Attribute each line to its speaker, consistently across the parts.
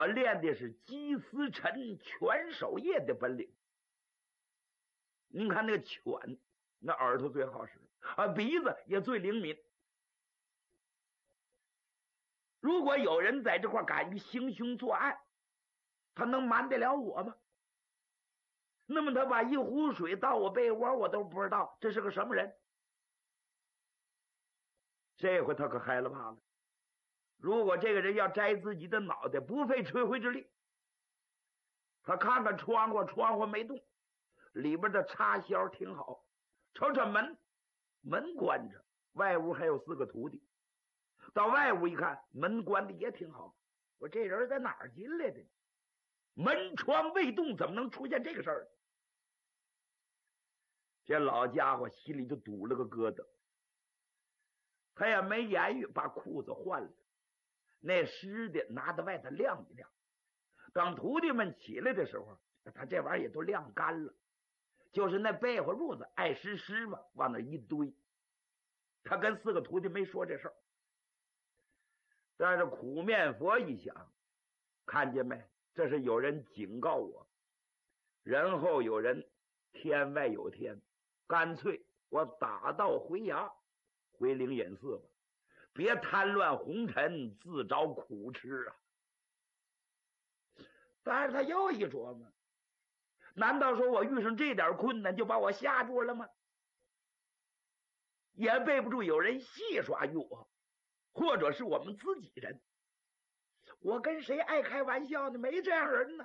Speaker 1: 练的是击丝尘、犬守夜的本领。您看那个犬，那耳朵最好使鼻子也最灵敏。如果有人在这块敢于行凶作案，他能瞒得了我吗？那么他把一壶水倒我被窝，我都不知道这是个什么人。这回他可害了怕了。如果这个人要摘自己的脑袋，不费吹灰之力。他看看窗户，窗户没动，里边的插销挺好。瞅瞅门，门关着，外屋还有4个徒弟。到外屋一看，门关的也挺好。我这人在哪儿进来的？门窗未动，怎么能出现这个事儿？这老家伙心里就堵了个疙瘩，他也没言语，把裤子换了，那湿的拿到外头晾一晾。等徒弟们起来的时候，他这玩意儿也都晾干了，就是那被窝褥子爱湿嘛，往那一堆。他跟4个徒弟没说这事儿。但是苦面佛一想，看见没，这是有人警告我，人后有人，天外有天，干脆我打道回衙，回灵隐寺吧，别贪乱红尘，自找苦吃啊。但是他又一琢磨，难道说我遇上这点困难就把我吓住了吗？也背不住有人戏耍于我，或者是我们自己人。我跟谁爱开玩笑呢？没这样人呢。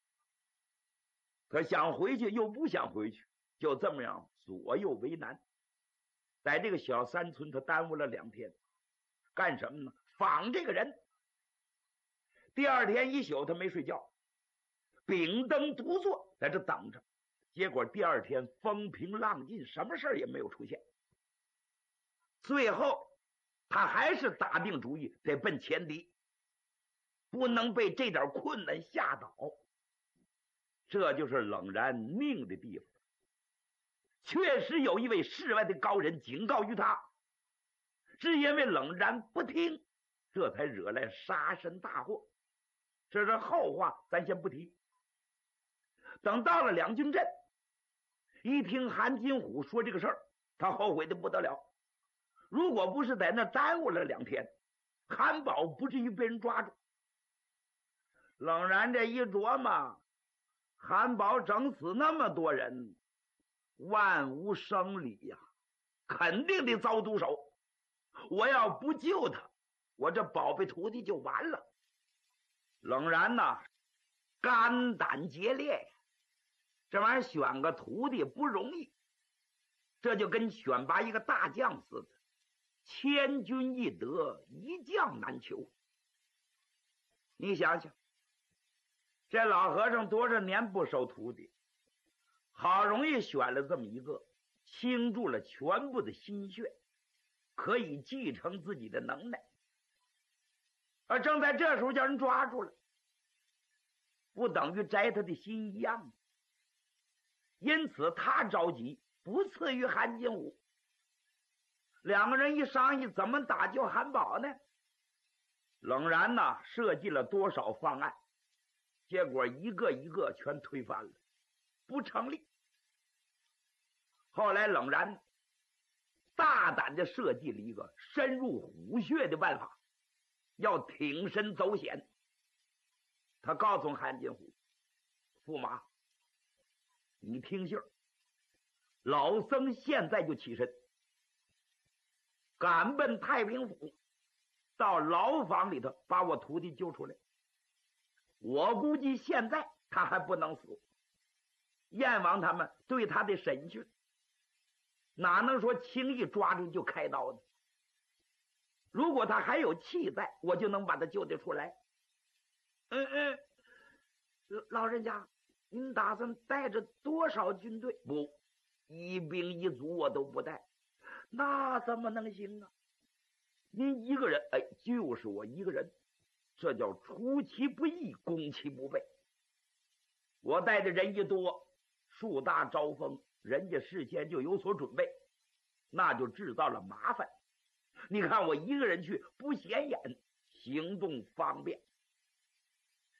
Speaker 1: 他想回去又不想回去，就这么样左右为难。在这个小山村他耽误了2天，干什么呢？访这个人。第2天一宿他没睡觉，秉灯独坐在这等着。结果第2天风平浪静，什么事也没有出现。最后他还是打定主意得奔前敌，不能被这点困难吓倒。这就是冷然命的地方。确实有一位世外的高人警告于他，是因为冷然不听，这才惹来杀身大祸。这是后话，咱先不提。等到了两军阵，一听韩金虎说这个事儿，他后悔的不得了。如果不是在那耽误了2天，韩宝不至于被人抓住。冷然这一琢磨，韩宝整死那么多人，万无生理呀，肯定得遭毒手。我要不救他，我这宝贝徒弟就完了。冷然呐，肝胆竭裂呀，这玩意儿选个徒弟不容易，这就跟选拔一个大将似的，千军易得，一将难求。你想想，这老和尚多少年不收徒弟，好容易选了这么一个，倾注了全部的心血，可以继承自己的能耐。而正在这时候叫人抓住了，不等于摘他的心一样。因此他着急，不次于韩金虎。2个人一商议，怎么打救韩宝呢？冷然呐，设计了多少方案，结果一个一个全推翻了，不成立。后来冷然大胆地设计了一个深入虎穴的办法，要挺身走险。他告诉韩金虎，驸马，你听信儿，老僧现在就起身，赶奔太平府，到牢房里头把我徒弟救出来。我估计现在他还不能死，燕王他们对他的审讯，哪能说轻易抓住就开刀呢？如果他还有气在，我就能把他救得出来。老人家，您打算带着多少军队？不，一兵一卒我都不带。那怎么能行啊？您一个人，就是我一个人，这叫出其不意，攻其不备。我带的人一多，树大招风，人家事先就有所准备，那就制造了麻烦。你看我一个人去不显眼，行动方便。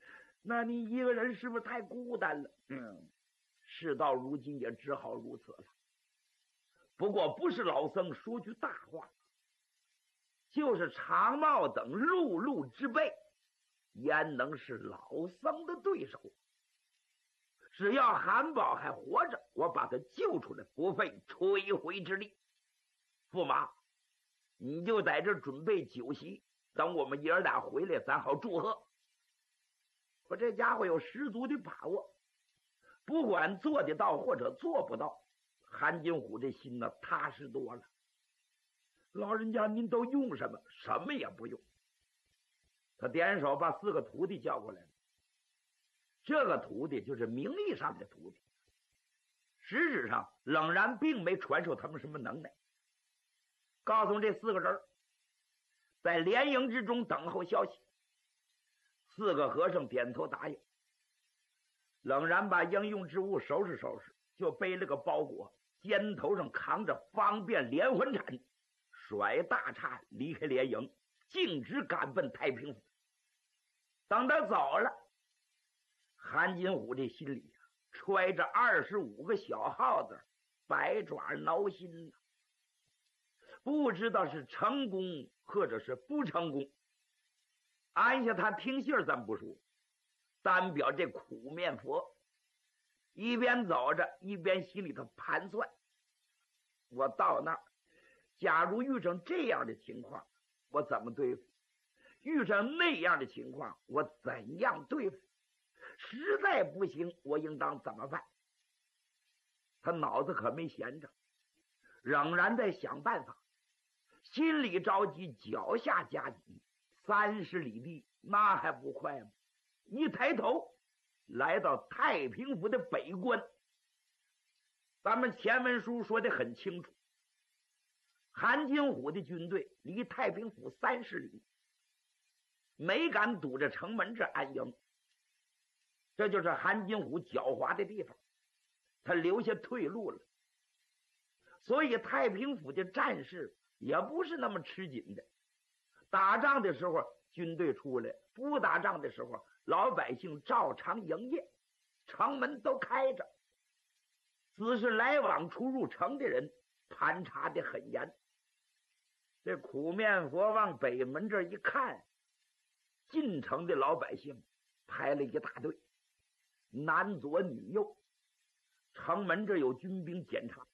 Speaker 1: 那你一个人是不是太孤单了？事到如今也只好如此了。不过不是老僧说句大话，就是常茂等碌碌之辈，焉能是老僧的对手？只要韩宝还活着，我把他救出来，不费吹灰之力。驸马，你就在这准备酒席，等我们爷儿俩回来，咱好祝贺。我这家伙有十足的把握，不管做得到或者做不到，韩金虎这心呢踏实多了。老人家您都用什么？什么也不用。他点手把4个徒弟叫过来了。这个徒弟就是名义上的徒弟，实质上冷然并没传授他们什么能耐。告诉这4个人在连营之中等候消息。4个和尚点头答应。冷然把应用之物收拾收拾，就背了个包裹，肩头上扛着方便连环铲，甩大叉离开连营，径直赶奔太平府。等他走了，韩金虎这心里揣着25个小耗子，百爪挠心，不知道是成功或者是不成功。按下他听信咱不说，单表这苦面佛一边走着一边心里头盘算，我到那儿假如遇上这样的情况，我怎么对付？遇上那样的情况，我怎样对付？实在不行，我应当怎么办？他脑子可没闲着，仍然在想办法，心里着急，脚下加急。30里地那还不快吗？一抬头来到太平府的北关。咱们前文书说得很清楚，韩金虎的军队离太平府30里，没敢堵着城门这安营。这就是韩金虎狡猾的地方，他留下退路了。所以太平府的战事也不是那么吃紧的。打仗的时候军队出来，不打仗的时候老百姓照常营业，城门都开着，只是来往出入城的人盘查的很严。这苦面佛往北门这一看，进城的老百姓排了一大队，男左女右，城门这有军兵检查。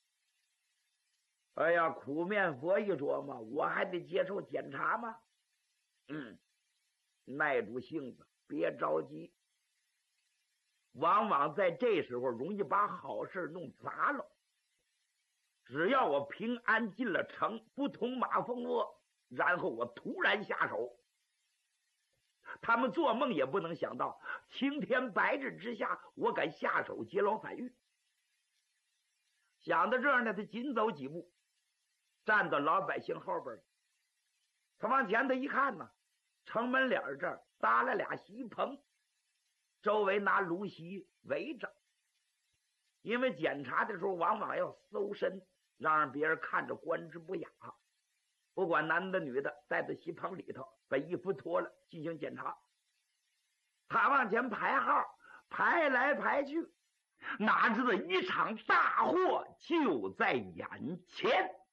Speaker 1: 哎呀，苦面佛一琢磨，我还得接受检查吗？耐住性子，别着急。往往在这时候容易把好事弄砸了。只要我平安进了城，不捅马蜂窝，然后我突然下手，他们做梦也不能想到，青天白日之下，我敢下手劫牢反狱。想到这儿呢，他紧走几步，站到老百姓后边。他往前头一看呢，城门脸这儿搭了俩席棚，周围拿芦席围着。因为检查的时候往往要搜身，让别人看着观之不雅。不管男的女的，在这席棚里头把衣服脱了进行检查。他往前排号，排来排去，哪知道一场大祸就在眼前。